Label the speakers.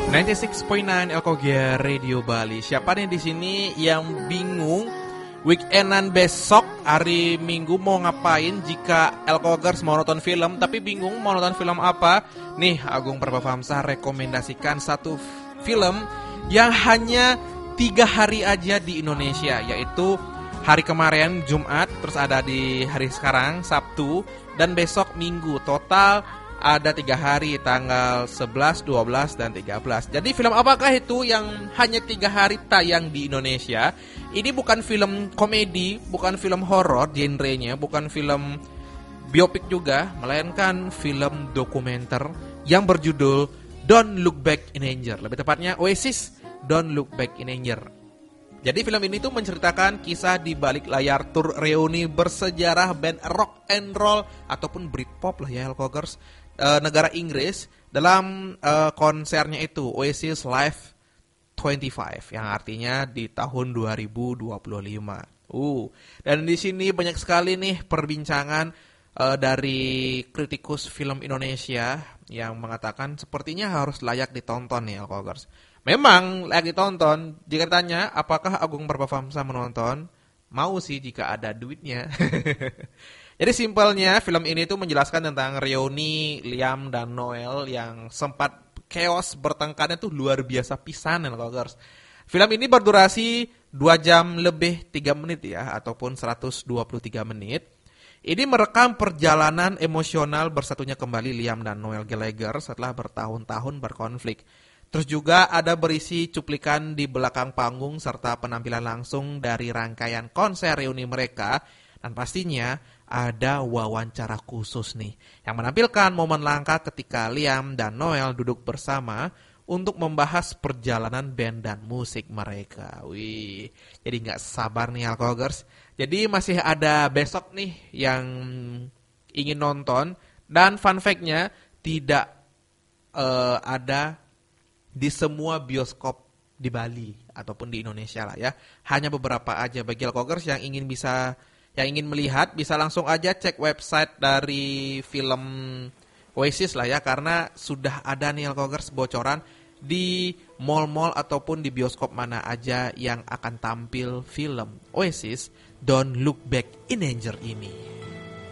Speaker 1: 96.9 LKG Radio Bali. Siapa nih di sini yang bingung weekendan besok hari Minggu mau ngapain jika LKGers mau nonton film tapi bingung mau nonton film apa? Nih, Agung Prabhavamsa rekomendasikan satu film yang hanya 3 hari aja di Indonesia, yaitu hari kemarin Jumat, terus ada di hari sekarang Sabtu, dan besok Minggu. Total ada 3 hari, tanggal 11, 12, dan 13. Jadi film apakah itu yang hanya 3 hari tayang di Indonesia? Ini bukan film komedi, bukan film horor genrenya, bukan film biopik juga, melainkan film dokumenter yang berjudul Don't Look Back in Anger. Lebih tepatnya Oasis Don't Look Back in Anger. Jadi film ini tuh menceritakan kisah di balik layar tur reuni bersejarah band rock and roll ataupun Britpop lah ya LKGers, negara Inggris dalam konsernya itu Oasis Live 25 yang artinya di tahun 2025. Dan di sini banyak sekali nih perbincangan dari kritikus film Indonesia yang mengatakan sepertinya harus layak ditonton nih LKGers. Memang layak ditonton. Jika ditanya apakah Agung Prabhavamsa menonton, mau sih jika ada duitnya. Jadi simpelnya film ini tuh menjelaskan tentang reuni Liam dan Noel yang sempat chaos bertengkarnya tuh luar biasa pisan LKGers. Film ini berdurasi 2 jam lebih 3 menit ya, ataupun 123 menit. Ini merekam perjalanan emosional bersatunya kembali Liam dan Noel Gallagher setelah bertahun-tahun berkonflik. Terus juga ada berisi cuplikan di belakang panggung serta penampilan langsung dari rangkaian konser reuni mereka. Dan pastinya ada wawancara khusus nih yang menampilkan momen langka ketika Liam dan Noel duduk bersama untuk membahas perjalanan band dan musik mereka. Wih, jadi gak sabar nih LKGers. Jadi masih ada besok nih yang ingin nonton. Dan fun fact-nya tidak ada di semua bioskop di Bali ataupun di Indonesia lah ya. Hanya beberapa aja. Bagi LKGers yang ingin melihat bisa langsung aja cek website dari film Oasis lah ya, karena sudah ada nih LKGers bocoran di mall-mall ataupun di bioskop mana aja yang akan tampil film Oasis Don't Look Back in Anger ini.